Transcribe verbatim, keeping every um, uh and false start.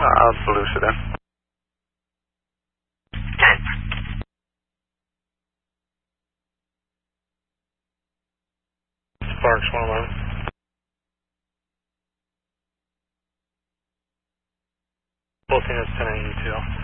I'll Volusia then. Sparks one eleven. Both units ten eighty-two.